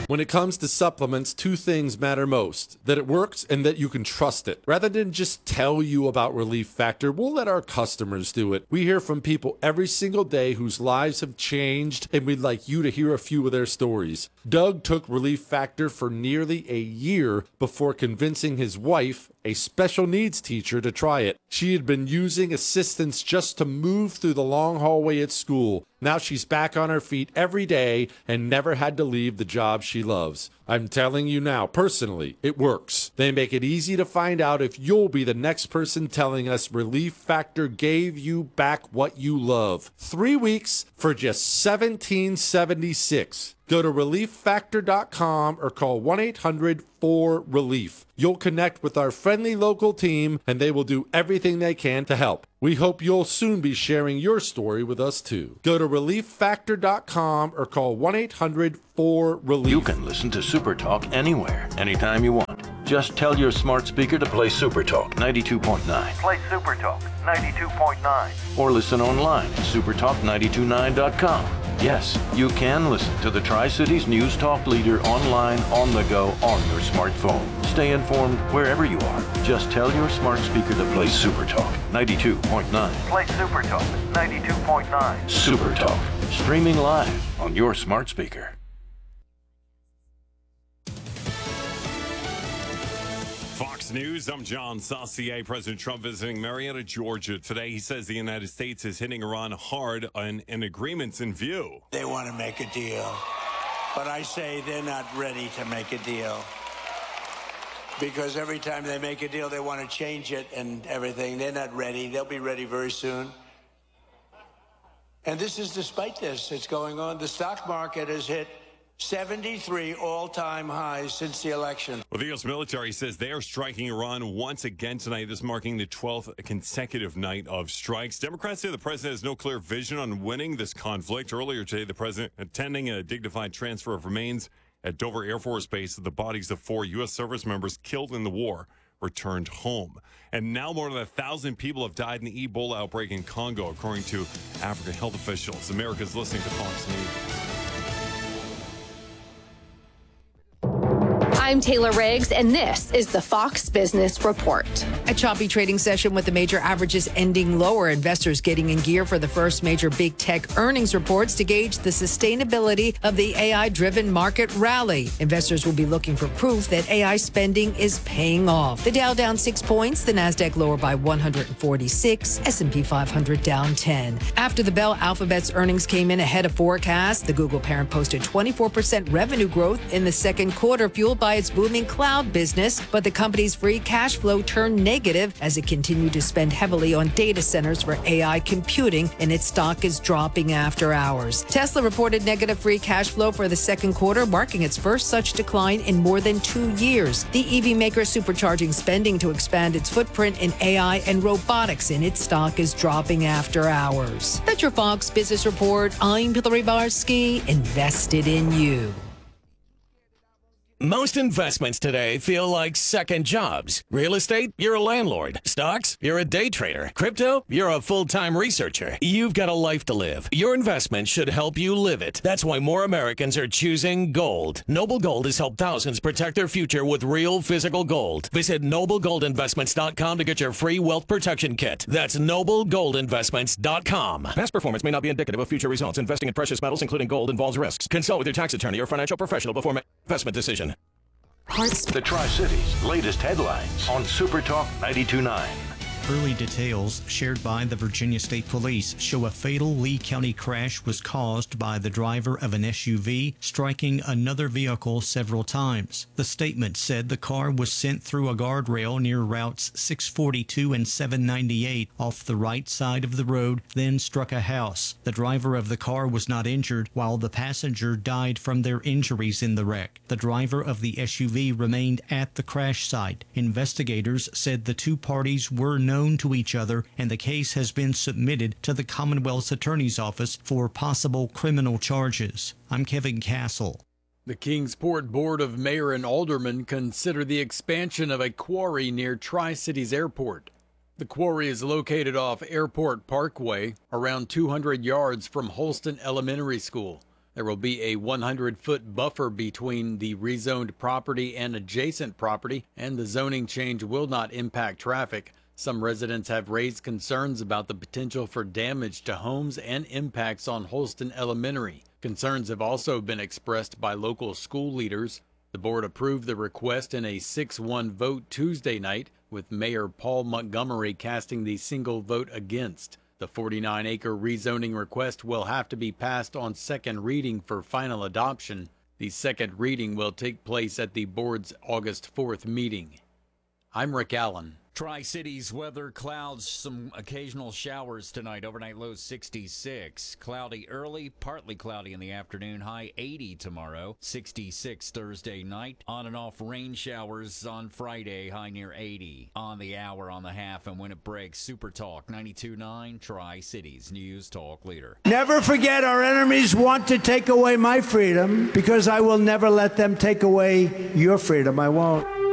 When it comes to supplements, two things matter most: that it works and that you can trust it. Rather than just tell you about Relief Factor, we'll let our customers do it. We hear from people every single day whose lives have changed, and we'd like you to hear a few of their stories. Doug took Relief Factor for nearly a year before convincing his wife, a special needs teacher, to try it. She had been using assistance just to move through the long hallway at school. Now she's back on her feet every day and never had to leave the job she loves. I'm telling you now, personally, it works. They make it easy to find out if you'll be the next person telling us Relief Factor gave you back what you love. 3 weeks for just $17.76. Go to relieffactor.com or call 1-800-4RELIEF. You'll connect with our friendly local team, and they will do everything they can to help. We hope you'll soon be sharing your story with us, too. Go to relieffactor.com or call 1-800-4RELIEF. You can listen to Super Talk anywhere, anytime you want. Just tell your smart speaker to play Super Talk 92.9. Play Super Talk 92.9. Or listen online at supertalk929.com. Yes, you can listen to the Tri-Cities News Talk leader online, on the go, on your smartphone. Stay informed wherever you are. Just tell your smart speaker to play Super Talk 92.9. Play Super Talk 92.9. Super Talk, streaming live on your smart speaker. Fox News, I'm John Saucier. President Trump visiting Marietta, Georgia today. He says the United States is hitting Iran hard on agreements in view. They want to make a deal, but I say they're not ready to make a deal. Because every time they make a deal, they want to change it and everything. They're not ready. They'll be ready very soon. And this is despite this. It's going on. The stock market has hit 73 all-time highs since the election. Well, the U.S. military says they are striking Iran once again tonight, this marking the 12th consecutive night of strikes. Democrats say the president has no clear vision on winning this conflict. Earlier today, the president attending a dignified transfer of remains at Dover Air Force Base. The bodies of 4 U.S. service members killed in the war returned home. And now more than 1,000 people have died in the Ebola outbreak in Congo, according to African health officials. America's listening to Fox News. I'm Taylor Riggs, and this is the Fox Business Report. A choppy trading session with the major averages ending lower. Investors getting in gear for the first major big tech earnings reports to gauge the sustainability of the AI-driven market rally. Investors will be looking for proof that AI spending is paying off. The Dow down 6 points, the Nasdaq lower by 146, S&P 500 down 10. After the bell, Alphabet's earnings came in ahead of forecast. The Google parent posted 24% revenue growth in the second quarter, fueled by its booming cloud business, but the company's free cash flow turned negative as it continued to spend heavily on data centers for AI computing, and its stock is dropping after hours. Tesla reported negative free cash flow for the second quarter, marking its first such decline in more than 2 years. The EV maker is supercharging spending to expand its footprint in AI and robotics, and its stock is dropping after hours. That's your Fox Business Report. I'm Hillary Barsky, invested in you. Most investments today feel like second jobs. Real estate, you're a landlord. Stocks, you're a day trader. Crypto, you're a full-time researcher. You've got a life to live. Your investment should help you live it. That's why more Americans are choosing gold. Noble Gold has helped thousands protect their future with real physical gold. Visit noblegoldinvestments.com to get your free wealth protection kit. That's noblegoldinvestments.com. Past performance may not be indicative of future results. Investing in precious metals, including gold, involves risks. Consult with your tax attorney or financial professional before making an investment decision. The Tri-Cities' latest headlines on Super Talk 92.9. Early details shared by the Virginia State Police show a fatal Lee County crash was caused by the driver of an SUV striking another vehicle several times. The statement said the car was sent through a guardrail near routes 642 and 798 off the right side of the road, then struck a house. The driver of the car was not injured, while the passenger died from their injuries in the wreck. The driver of the SUV remained at the crash site. Investigators said the two parties were known to each other, and the case has been submitted to the Commonwealth's Attorney's Office for possible criminal charges. I'm Kevin Castle. The Kingsport Board of Mayor and Aldermen consider the expansion of a quarry near Tri-Cities Airport. The quarry is located off Airport Parkway, around 200 yards from Holston Elementary School. There will be a 100-foot buffer between the rezoned property and adjacent property, and the zoning change will not impact traffic. Some residents have raised concerns about the potential for damage to homes and impacts on Holston Elementary. Concerns have also been expressed by local school leaders. The board approved the request in a 6-1 vote Tuesday night, with Mayor Paul Montgomery casting the single vote against. The 49-acre rezoning request will have to be passed on second reading for final adoption. The second reading will take place at the board's August 4th meeting. I'm Rick Allen. Tri-Cities weather, clouds, some occasional showers tonight. Overnight low 66. Cloudy early, partly cloudy in the afternoon. High 80 tomorrow. 66 Thursday night. On and off rain showers on Friday. High near 80. On the hour, on the half, and when it breaks. Super Talk 92.9 Tri-Cities News Talk Leader. Never forget, our enemies want to take away my freedom because I will never let them take away your freedom. I won't.